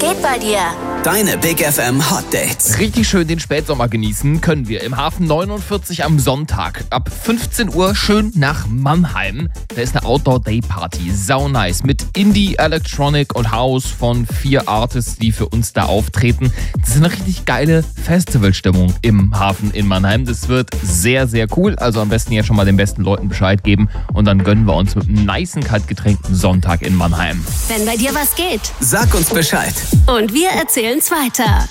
geht bei dir? Deine Big FM Hot Dates. Richtig schön den Spätsommer genießen können wir im Hafen 49 am Sonntag. Ab 15 Uhr schön nach Mannheim. Da ist eine Outdoor-Day-Party. Sau nice. Mit Indie, Electronic und House von 4 Artists, die für uns da auftreten. Das ist eine richtig geile Festivalstimmung im Hafen in Mannheim. Das wird sehr, sehr cool. Also am besten jetzt schon mal den besten Leuten Bescheid geben. Und dann gönnen wir uns mit einem nicen, kaltgetränkten Sonntag in Mannheim. Wenn bei dir was geht. Sag uns Bescheid. Und wir erzählen's weiter.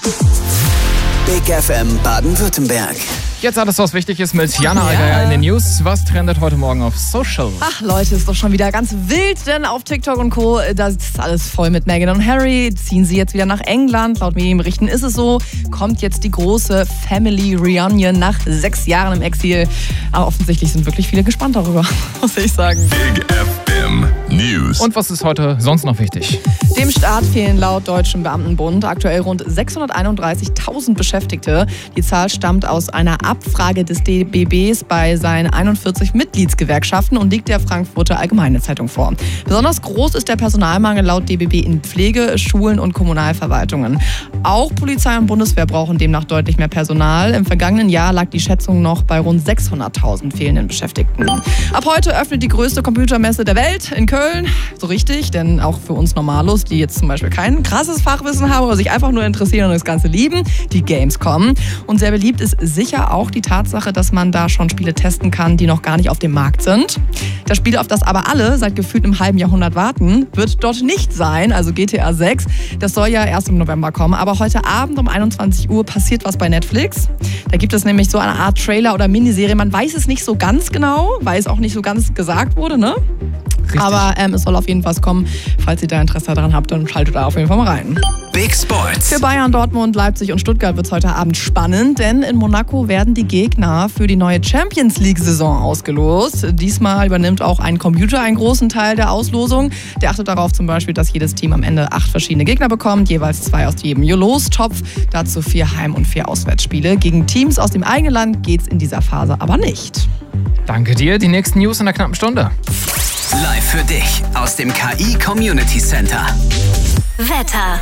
Big FM Baden-Württemberg. Jetzt alles, was wichtig ist mit Jana Allgeier in den News. Was trendet heute Morgen auf Social? Ach Leute, ist doch schon wieder ganz wild, denn auf TikTok und Co., da ist alles voll mit Meghan und Harry. Ziehen sie jetzt wieder nach England. Laut Medienberichten ist es so. Kommt jetzt die große Family Reunion nach 6 Jahren im Exil. Aber offensichtlich sind wirklich viele gespannt darüber, muss ich sagen. Big FM News. Und was ist heute sonst noch wichtig? Dem Staat fehlen laut Deutschem Beamtenbund aktuell rund 631.000 Beschäftigte. Die Zahl stammt aus einer Abfrage des DBBs bei seinen 41 Mitgliedsgewerkschaften und liegt der Frankfurter Allgemeine Zeitung vor. Besonders groß ist der Personalmangel laut DBB in Pflege, Schulen und Kommunalverwaltungen. Auch Polizei und Bundeswehr brauchen demnach deutlich mehr Personal. Im vergangenen Jahr lag die Schätzung noch bei rund 600.000 fehlenden Beschäftigten. Ab heute öffnet die größte Computermesse der Welt in Köln. So richtig, denn auch für uns Normalos, die jetzt zum Beispiel kein krasses Fachwissen haben, aber sich einfach nur interessieren und das Ganze lieben, die Gamescom. Und sehr beliebt ist sicher auch die Tatsache, dass man da schon Spiele testen kann, die noch gar nicht auf dem Markt sind. Das Spiel, auf das aber alle seit gefühlt einem halben Jahrhundert warten, wird dort nicht sein, also GTA 6. Das soll ja erst im November kommen, aber heute Abend um 21 Uhr passiert was bei Netflix. Da gibt es nämlich so eine Art Trailer oder Miniserie. Man weiß es nicht so ganz genau, weil es auch nicht so ganz gesagt wurde, ne? Richtig. Aber es soll auf jeden Fall kommen. Falls ihr da Interesse daran habt, dann schaltet da auf jeden Fall mal rein. Big Sports. Für Bayern, Dortmund, Leipzig und Stuttgart wird es heute Abend spannend, denn in Monaco werden die Gegner für die neue Champions-League-Saison ausgelost. Diesmal übernimmt auch ein Computer einen großen Teil der Auslosung. Der achtet darauf zum Beispiel, dass jedes Team am Ende 8 verschiedene Gegner bekommt, jeweils 2 aus jedem Lostopf. Dazu 4 Heim- und 4 Auswärtsspiele. Gegen Teams aus dem eigenen Land geht es in dieser Phase aber nicht. Danke dir. Die nächsten News in einer knappen Stunde. Live für dich aus dem KI Community Center. Wetter.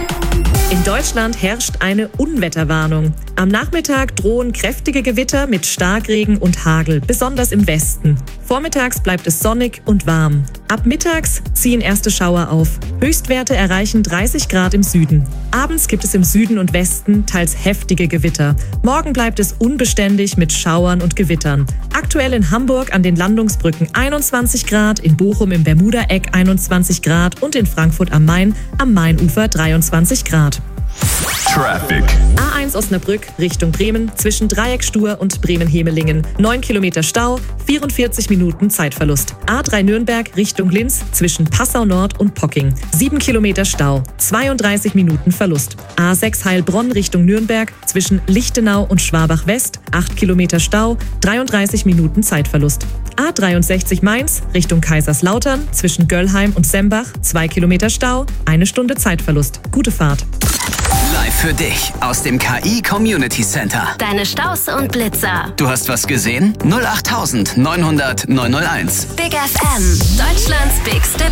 In Deutschland herrscht eine Unwetterwarnung. Am Nachmittag drohen kräftige Gewitter mit Starkregen und Hagel, besonders im Westen. Vormittags bleibt es sonnig und warm. Ab mittags ziehen erste Schauer auf. Höchstwerte erreichen 30 Grad im Süden. Abends gibt es im Süden und Westen teils heftige Gewitter. Morgen bleibt es unbeständig mit Schauern und Gewittern. Aktuell in Hamburg an den Landungsbrücken 21 Grad, in Bochum im Bermuda-Eck 21 Grad und in Frankfurt am Main am Mainufer 23 Grad. Traffic. A1 Osnabrück Richtung Bremen zwischen Dreieck-Stur und Bremen-Hemelingen. 9 Kilometer Stau, 44 Minuten Zeitverlust. A3 Nürnberg Richtung Linz zwischen Passau Nord und Pocking. 7 Kilometer Stau, 32 Minuten Verlust. A6 Heilbronn Richtung Nürnberg zwischen Lichtenau und Schwabach West. 8 Kilometer Stau, 33 Minuten Zeitverlust. A63 Mainz Richtung Kaiserslautern zwischen Göllheim und Sembach. 2 Kilometer Stau, 1 Stunde Zeitverlust. Gute Fahrt. Live für dich aus dem KI Community Center. Deine Staus und Blitzer. Du hast was gesehen? 08900 901. Big FM. Deutschlands bigste